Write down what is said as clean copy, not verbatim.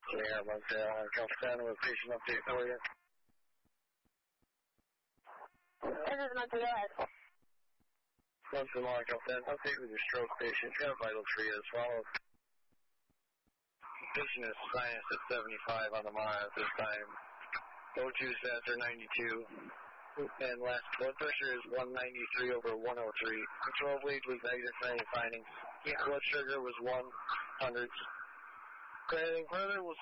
Yeah, Montreal, Calfan with patient update for you. This is Montreal. Montreal, Calfan, update with your stroke patient. You have vital tree as follows. Patient is sinus at 75 on the MAR at this time. O2 stats are 92. And last blood pressure is 193/103. Control bleed was negative for any findings. Blood sugar was 100. Anything further, we'll